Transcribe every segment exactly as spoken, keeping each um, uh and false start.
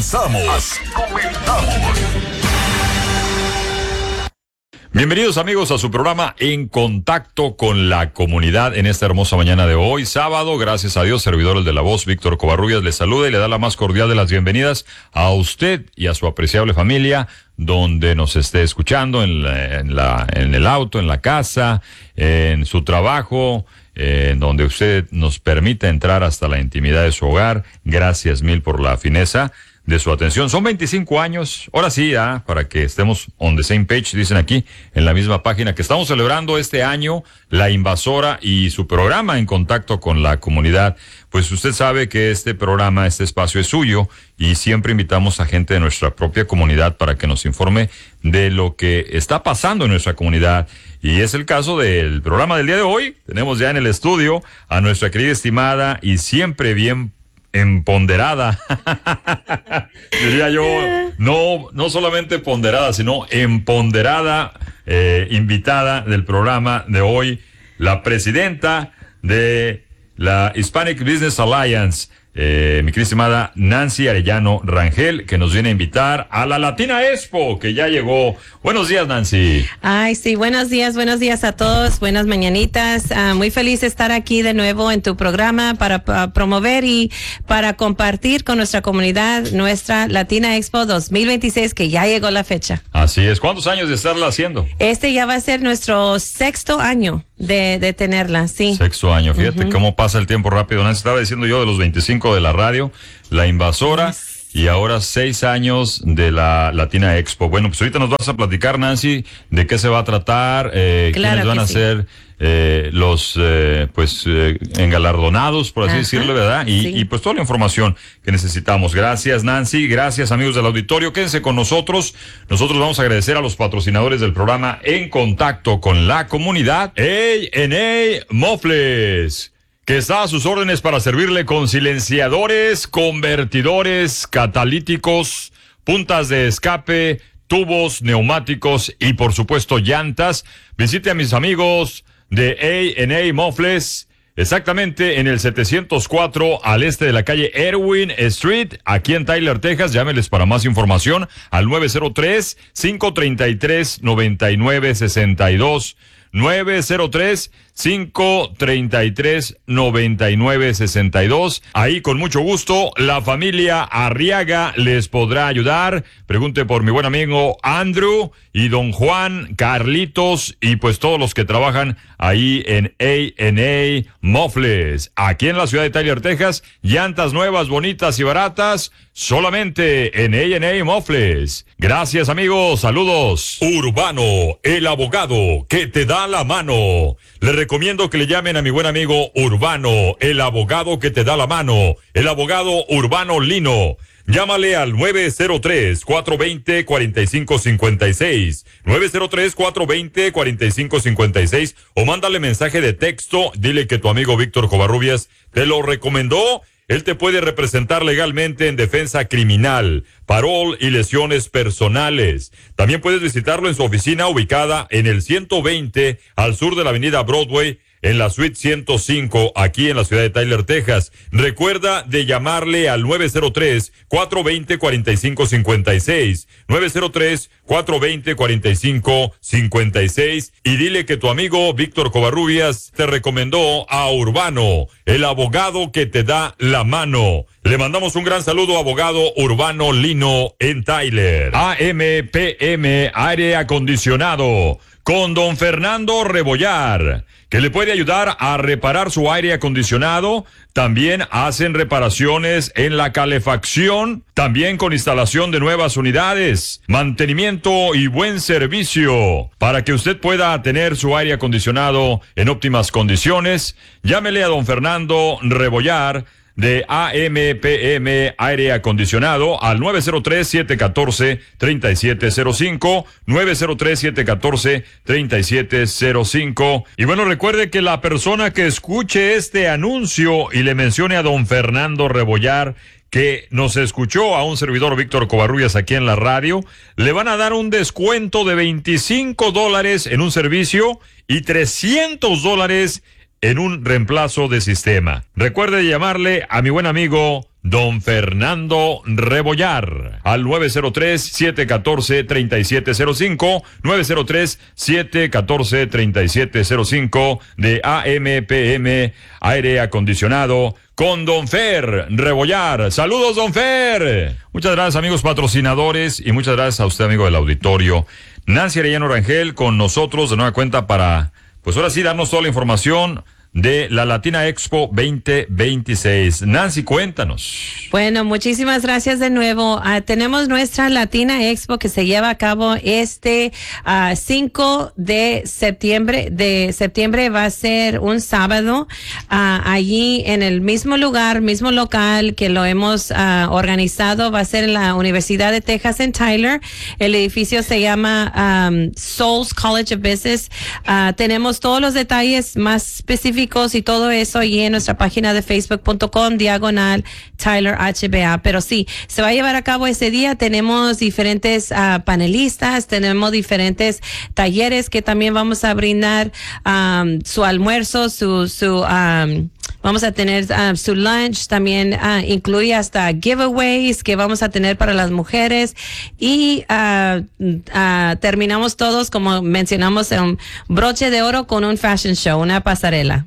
comenzamos. Así comenzamos. Bienvenidos amigos a su programa En Contacto con la Comunidad en esta hermosa mañana de hoy, sábado. Gracias a Dios, servidor el de la voz, Víctor Covarrubias, le saluda y le da la más cordial de las bienvenidas a usted y a su apreciable familia, donde nos esté escuchando, en la, en la, en el auto, en la casa, en su trabajo, en donde usted nos permita entrar hasta la intimidad de su hogar. Gracias mil por la fineza de su atención. Son veinticinco años, ahora sí, ¿ah? Para que estemos on the same page, dicen aquí, en la misma página, que estamos celebrando este año La Invasora y su programa En Contacto con la Comunidad. Pues usted sabe que este programa, este espacio es suyo, y siempre invitamos a gente de nuestra propia comunidad para que nos informe de lo que está pasando en nuestra comunidad. Y es el caso del programa del día de hoy. Tenemos ya en el estudio a nuestra querida, estimada y siempre bien empoderada, diría yo, no, no solamente ponderada, sino empoderada, eh, invitada del programa de hoy, la presidenta de la Hispanic Business Alliance, eh, mi querida estimada Nancy Arellano Rangel, que nos viene a invitar a la Latina Expo, que ya llegó. Buenos días, Nancy. Ay, sí, buenos días, buenos días a todos, buenas mañanitas. Uh, muy feliz de estar aquí de nuevo en tu programa para, para promover y para compartir con nuestra comunidad nuestra Latina Expo dos mil veintiséis, que ya llegó la fecha. Así es. ¿Cuántos años de estarla haciendo? Este ya va a ser nuestro sexto año de, de tenerla, sí. Sexto año. Fíjate uh-huh. cómo pasa el tiempo rápido. Nancy, estaba diciendo yo de los veinticinco de la radio, La Invasora. Yes. Y ahora seis años de la Latina Expo. Bueno, pues ahorita nos vas a platicar, Nancy, de qué se va a tratar, eh, claro quiénes van a sí. ser eh, los, eh, pues, eh, engalardonados, por así Ajá. decirlo, ¿verdad? Y, sí. y pues toda la información que necesitamos. Gracias, Nancy. Gracias, amigos del auditorio. Quédense con nosotros. Nosotros vamos a agradecer a los patrocinadores del programa En Contacto con la Comunidad. A and A Mofles, que está a sus órdenes para servirle con silenciadores, convertidores, catalíticos, puntas de escape, tubos, neumáticos y por supuesto llantas. Visite a mis amigos de A and A Mofles, exactamente en el setecientos cuatro al este de la calle Erwin Street, aquí en Tyler, Texas. Llámeles para más información al nueve cero tres, cinco tres tres, nueve nueve seis dos. nueve cero tres, cinco tres tres, nueve nueve seis dos. Ahí con mucho gusto la familia Arriaga les podrá ayudar. Pregunte por mi buen amigo Andrew y don Juan, Carlitos y pues todos los que trabajan ahí en A and A Mofles, aquí en la ciudad de Tyler, Texas. Llantas nuevas, bonitas y baratas, solamente en A and A Mofles. Gracias, amigos, saludos. Urbano, el abogado que te da la mano. Le recomiendo que le llamen a mi buen amigo Urbano, el abogado que te da la mano, el abogado Urbano Lino. Llámale al nueve cero tres, cuatro dos cero, cuatro cinco cinco seis, nueve cero tres, cuatro dos cero, cuatro cinco cinco seis, o mándale mensaje de texto, dile que tu amigo Víctor Covarrubias te lo recomendó. Él te puede representar legalmente en defensa criminal, parol y lesiones personales. También puedes visitarlo en su oficina ubicada en el ciento veinte al sur de la avenida Broadway, en la suite ciento cinco, aquí en la ciudad de Tyler, Texas. Recuerda de llamarle al nueve cero tres, cuatro dos cero, cuatro cinco cinco seis, nueve cero tres, cuatro dos cero, cuatro cinco cinco seis, y dile que tu amigo Víctor Covarrubias te recomendó a Urbano, el abogado que te da la mano. Le mandamos un gran saludo, abogado Urbano Lino en Tyler. A M P M Aire Acondicionado con don Fernando Rebollar, que le puede ayudar a reparar su aire acondicionado. También hacen reparaciones en la calefacción, también con instalación de nuevas unidades, mantenimiento y buen servicio. Para que usted pueda tener su aire acondicionado en óptimas condiciones, llámele a don Fernando Rebollar de A M P M Aire Acondicionado al nueve cero tres, siete uno cuatro, tres siete cero cinco, nueve cero tres, siete uno cuatro, tres siete cero cinco. Y bueno, recuerde que la persona que escuche este anuncio y le mencione a don Fernando Rebollar que nos escuchó a un servidor Víctor Covarrubias aquí en la radio, le van a dar un descuento de veinticinco dólares en un servicio y trescientos dólares en un reemplazo de sistema. Recuerde llamarle a mi buen amigo Don Fernando Rebollar al nueve cero tres, siete uno cuatro, tres siete cero cinco, nueve cero tres, siete uno cuatro, tres siete cero cinco de A M P M Aire Acondicionado con Don Fer Rebollar. Saludos, Don Fer. Muchas gracias, amigos patrocinadores, y muchas gracias a usted, amigo del auditorio. Nancy Arellano Rangel con nosotros de nueva cuenta para, pues ahora sí, darnos toda la información de la Latina Expo veinte veintiséis. Nancy, cuéntanos. Bueno, muchísimas gracias de nuevo. Uh, tenemos nuestra Latina Expo que se lleva a cabo este uh, cinco de septiembre. De septiembre va a ser un sábado, uh, allí en el mismo lugar, mismo local que lo hemos uh, organizado. Va a ser en la Universidad de Texas en Tyler. El edificio se llama um, Souls College of Business. Uh, tenemos todos los detalles más específicos y todo eso allí en nuestra página de facebook punto com diagonal Tyler H B A. Pero sí, se va a llevar a cabo ese día. Tenemos diferentes uh, panelistas, tenemos diferentes talleres que también vamos a brindar, um, su almuerzo, su, su, um, vamos a tener uh, su lunch, también uh, incluye hasta giveaways que vamos a tener para las mujeres, y uh, uh, terminamos todos, como mencionamos, en un broche de oro con un fashion show, una pasarela.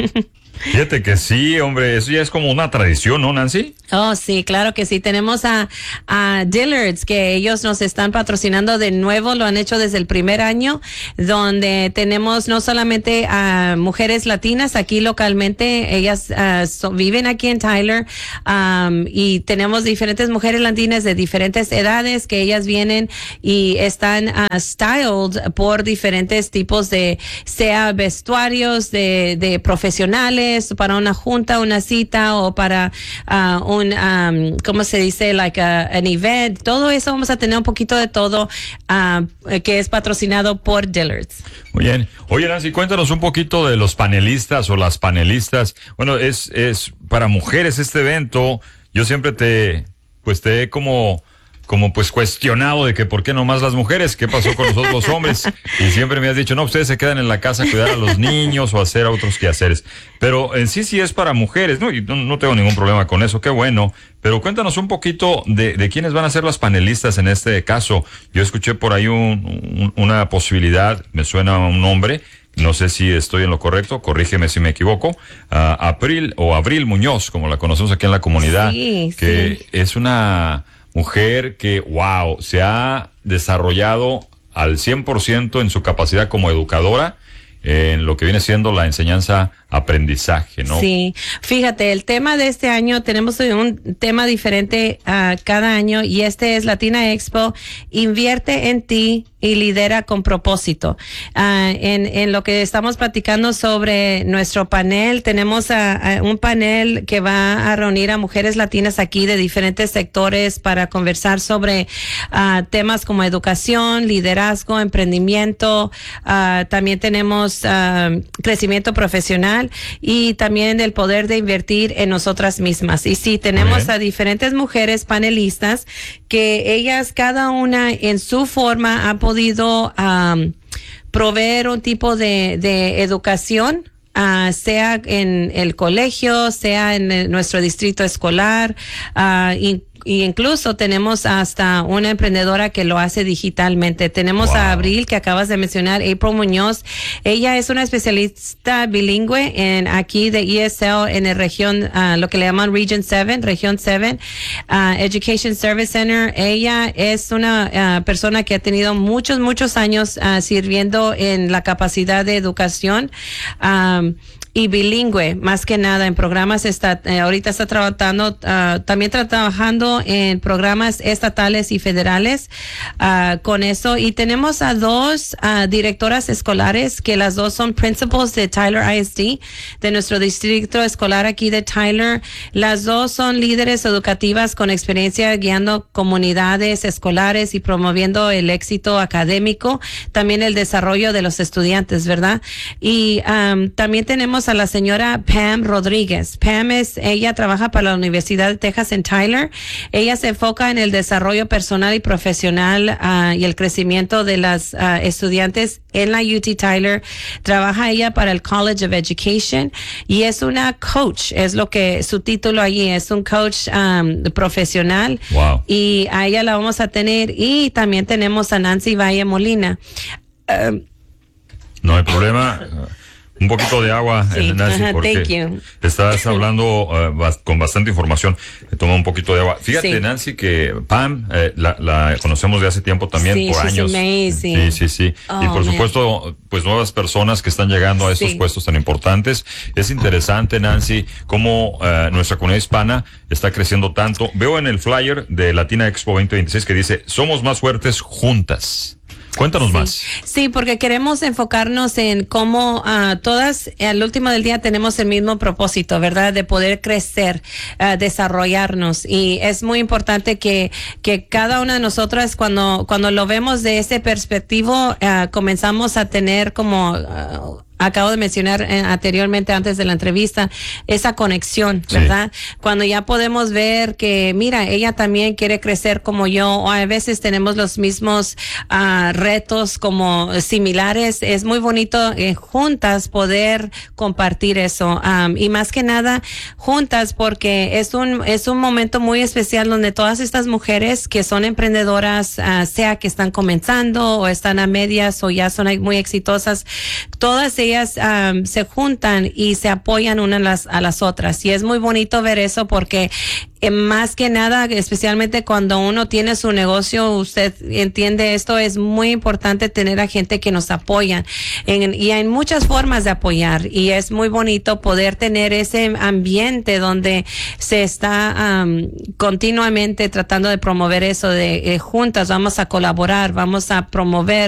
Fíjate que sí, hombre, eso ya es como una tradición, ¿no, Nancy? Oh, sí, claro que sí. Tenemos a, a Dillard's, que ellos nos están patrocinando de nuevo, lo han hecho desde el primer año, donde tenemos no solamente a mujeres latinas aquí localmente, ellas uh, so, viven aquí en Tyler, um, y tenemos diferentes mujeres latinas de diferentes edades que ellas vienen y están uh, styled por diferentes tipos de, sea vestuarios de, de profesionales, para una junta, una cita, o para uh, un, um, ¿cómo se dice? Like a, an event. Todo eso vamos a tener un poquito de todo, uh, que es patrocinado por Dillard's. Muy bien. Oye, Nancy, cuéntanos un poquito de los panelistas o las panelistas. Bueno, es, es para mujeres este evento. Yo siempre te, pues te he como... como pues cuestionado de que por qué nomás las mujeres, qué pasó con nosotros los hombres, y siempre me has dicho, no, ustedes se quedan en la casa a cuidar a los niños o a hacer otros quehaceres, pero en sí sí es para mujeres, ¿no? Y no, no tengo ningún problema con eso, qué bueno, pero cuéntanos un poquito de, de quiénes van a ser las panelistas en este caso. Yo escuché por ahí un, un, una posibilidad, me suena un nombre, no sé si estoy en lo correcto, corrígeme si me equivoco, uh, April o Abril Muñoz, como la conocemos aquí en la comunidad, sí, que sí. es una mujer que, wow, se ha desarrollado al cien por ciento en su capacidad como educadora, en lo que viene siendo la enseñanza aprendizaje, ¿no? Sí, fíjate, el tema de este año, tenemos un tema diferente uh, cada año, y este es Latina Expo, invierte en ti y lidera con propósito. Uh, en, en lo que estamos platicando sobre nuestro panel, tenemos a, a un panel que va a reunir a mujeres latinas aquí de diferentes sectores para conversar sobre uh, temas como educación, liderazgo, emprendimiento, uh, también tenemos uh, crecimiento profesional, y también el poder de invertir en nosotras mismas. Y sí, tenemos a diferentes mujeres panelistas que ellas, cada una en su forma, ha podido um, proveer un tipo de, de educación, Uh, sea en el colegio, sea en el, nuestro distrito escolar, uh, y, y incluso tenemos hasta una emprendedora que lo hace digitalmente. Tenemos wow. a Abril, que acabas de mencionar, April Muñoz. Ella es una especialista bilingüe en aquí de E S L en la región, uh, lo que le llaman Region siete, región siete, uh, Education Service Center. Ella es una uh, persona que ha tenido muchos, muchos años uh, sirviendo en la capacidad de educación. Um, y bilingüe, más que nada en programas, está, eh, ahorita está trabajando, uh, también está trabajando en programas estatales y federales uh, con eso. Y tenemos a dos uh, directoras escolares, que las dos son principals de Tyler I S D, de nuestro distrito escolar aquí de Tyler. Las dos son líderes educativas con experiencia guiando comunidades escolares y promoviendo el éxito académico, también el desarrollo de los estudiantes, ¿verdad? Y um, también tenemos tenemos a la señora Pam Rodríguez. Pam es, ella trabaja para la Universidad de Texas en Tyler. Ella se enfoca en el desarrollo personal y profesional uh, y el crecimiento de las uh, estudiantes en la U T Tyler. Trabaja ella para el College of Education y es una coach, es lo que su título allí es, un coach um, profesional. Wow. Y a ella la vamos a tener, y también tenemos a Nancy Valle Molina. Uh, No hay problema. Un poquito de agua, Sí, Nancy, ajá, porque thank you. estás hablando uh, bas- con bastante información. Toma un poquito de agua. Fíjate, Sí. Nancy, que Pam eh, la, la conocemos de hace tiempo también, Sí, por she's años. amazing. Sí, sí, sí. Oh, y por man. supuesto, pues nuevas personas que están llegando a estos Sí. puestos tan importantes. Es interesante, Nancy, cómo uh, nuestra comunidad hispana está creciendo tanto. Veo en el flyer de Latina Expo veinte veintiséis que dice, somos más fuertes juntas. Cuéntanos Sí. más. Sí, porque queremos enfocarnos en cómo uh, todas, al último del día, tenemos el mismo propósito, ¿verdad? De poder crecer, uh, desarrollarnos. Y es muy importante que, que cada una de nosotras, cuando, cuando lo vemos de ese perspectivo, uh, comenzamos a tener como... Uh, acabo de mencionar eh, anteriormente antes de la entrevista, esa conexión, Sí. ¿verdad? Cuando ya podemos ver que, mira, ella también quiere crecer como yo, o a veces tenemos los mismos uh, retos como similares, es muy bonito eh, juntas poder compartir eso. Um, y más que nada, juntas, porque es un, es un momento muy especial donde todas estas mujeres que son emprendedoras, uh, sea que están comenzando o están a medias o ya son muy exitosas, todas ellas um, se juntan y se apoyan unas a las, a las otras. Y es muy bonito ver eso porque eh, más que nada, especialmente cuando uno tiene su negocio, usted entiende esto, es muy importante tener a gente que nos apoyan. En, y hay muchas formas de apoyar y es muy bonito poder tener ese ambiente donde se está um, continuamente tratando de promover eso de eh, juntas, vamos a colaborar, vamos a promover